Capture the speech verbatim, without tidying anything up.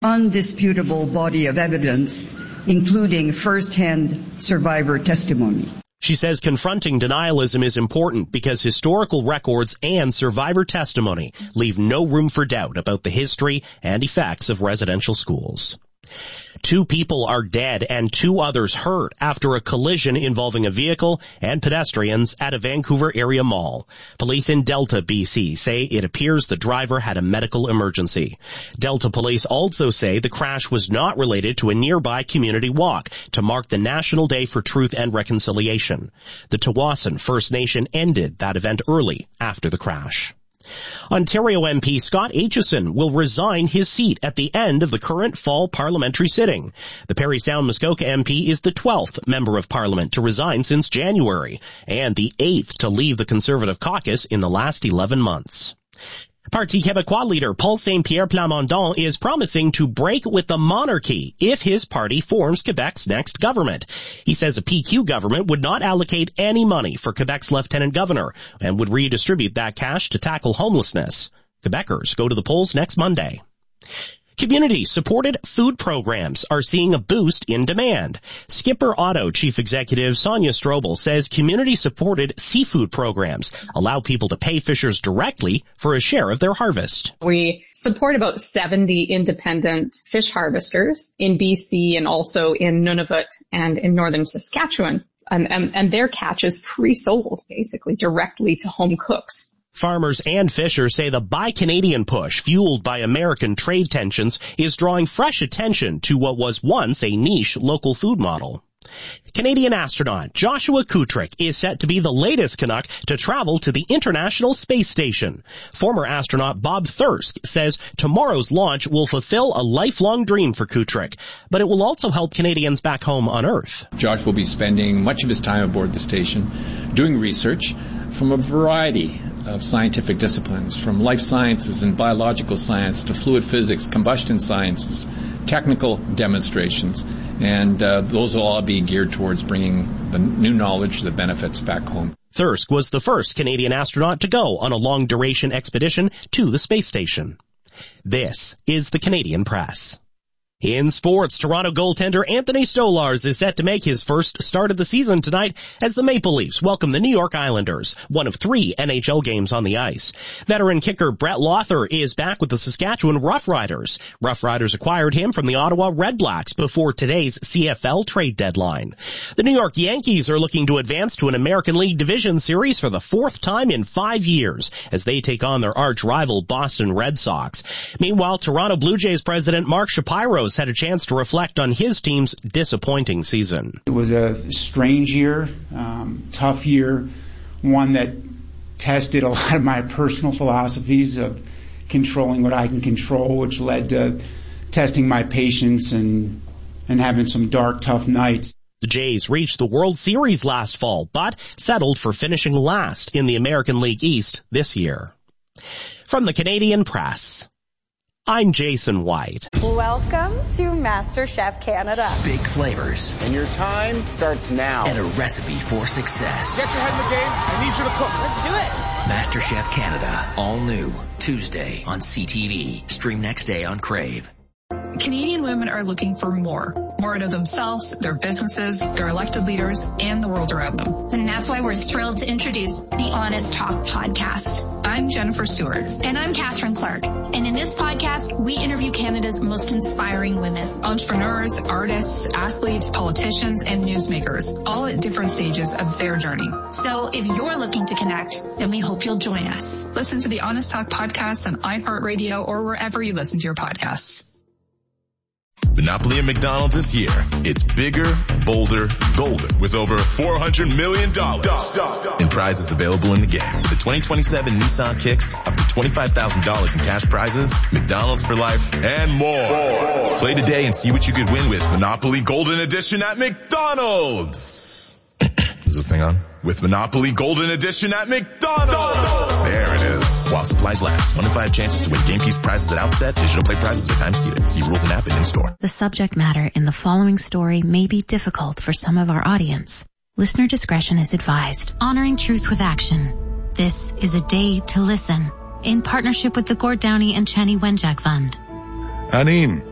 undisputable body of evidence, including first-hand survivor testimony. She says confronting denialism is important because historical records and survivor testimony leave no room for doubt about the history and effects of residential schools. Two people are dead and two others hurt after a collision involving a vehicle and pedestrians at a Vancouver area mall. Police in Delta, B C say it appears the driver had a medical emergency. Delta police also say the crash was not related to a nearby community walk to mark the National Day for Truth and Reconciliation. The Tawasin First Nation ended that event early after the crash. Ontario M P Scott Aitchison will resign his seat at the end of the current fall parliamentary sitting. The Parry Sound Muskoka M P is the twelfth member of parliament to resign since January and the eighth to leave the Conservative caucus in the last eleven months. Parti Québécois leader Paul Saint-Pierre Plamondon is promising to break with the monarchy if his party forms Quebec's next government. He says a P Q government would not allocate any money for Quebec's lieutenant governor and would redistribute that cash to tackle homelessness. Quebecers go to the polls next Monday. Community-supported food programs are seeing a boost in demand. Skipper Auto Chief Executive Sonia Strobel says community-supported seafood programs allow people to pay fishers directly for a share of their harvest. We support about seventy independent fish harvesters in B C and also in Nunavut and in northern Saskatchewan. Um, and, and their catch is pre-sold, basically, directly to home cooks. Farmers and fishers say the Buy Canadian push, fueled by American trade tensions, is drawing fresh attention to what was once a niche local food model. Canadian astronaut Joshua Kutrick is set to be the latest Canuck to travel to the International Space Station. Former astronaut Bob Thirsk says tomorrow's launch will fulfill a lifelong dream for Kutrick, but it will also help Canadians back home on Earth. Josh will be spending much of his time aboard the station doing research from a variety of scientific disciplines, from life sciences and biological science to fluid physics, combustion sciences, technical demonstrations, and uh, those will all be geared towards bringing the new knowledge, the benefits back home. Thirsk was the first Canadian astronaut to go on a long-duration expedition to the space station. This is the Canadian Press. In sports, Toronto goaltender Anthony Stolarz is set to make his first start of the season tonight as the Maple Leafs welcome the New York Islanders, one of three N H L games on the ice. Veteran kicker Brett Lothar is back with the Saskatchewan Roughriders. Roughriders acquired him from the Ottawa Redblacks before today's C F L trade deadline. The New York Yankees are looking to advance to an American League Division Series for the fourth time in five years as they take on their arch rival Boston Red Sox. Meanwhile, Toronto Blue Jays president Mark Shapiro had a chance to reflect on his team's disappointing season. It was a strange year, um, tough year, one that tested a lot of my personal philosophies of controlling what I can control, which led to testing my patience and and having some dark, tough nights. The Jays reached the World Series last fall, but settled for finishing last in the American League East this year. From the Canadian Press, I'm Jason White. Welcome to MasterChef Canada. Big flavors. And your time starts now. And a recipe for success. Get your head in the game. I need you to cook. Let's do it. MasterChef Canada. All new. Tuesday on C T V. Stream next day on Crave. Canadian women are looking for more. More out of themselves, their businesses, their elected leaders, and the world around them. And that's why we're thrilled to introduce the Honest Talk podcast. I'm Jennifer Stewart. And I'm Catherine Clark. And in this podcast, we interview Canada's most inspiring women. Entrepreneurs, artists, athletes, politicians, and newsmakers, all at different stages of their journey. So if you're looking to connect, then we hope you'll join us. Listen to the Honest Talk podcast on iHeartRadio or wherever you listen to your podcasts. Monopoly at McDonald's this year. It's bigger, bolder, golden with over four hundred million dollars in prizes available in the game. The twenty twenty-seven Nissan Kicks, up to twenty-five thousand dollars in cash prizes, McDonald's for life, and more. Play today and see what you could win with Monopoly Golden Edition at McDonald's. Is this thing on? With Monopoly Golden Edition at McDonald's. There it is. While supplies last. One in five chances to win game keys prizes at outset. Digital play prizes are time seated. See rules and app and in store. The subject matter in the following story may be difficult for some of our audience. Listener discretion is advised. Honoring truth with action. This is a day to listen. In partnership with the Gord Downey and Cheney Wenjack Fund. Anine,